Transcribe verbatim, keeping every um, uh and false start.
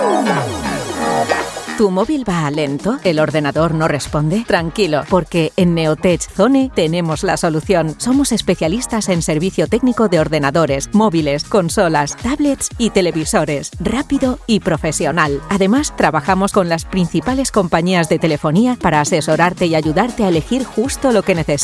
¿Tu móvil va lento? ¿El ordenador no responde? Tranquilo, porque en Neotech Zone tenemos la solución. Somos especialistas en servicio técnico de ordenadores, móviles, consolas, tablets y televisores. Rápido y profesional. Además, trabajamos con las principales compañías de telefonía para asesorarte y ayudarte a elegir justo lo que necesitas.